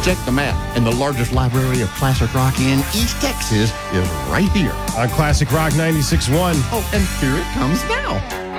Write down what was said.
Check the map, and the largest library of classic rock in East Texas is right here. On Classic Rock 96.1. Oh, and here it comes now.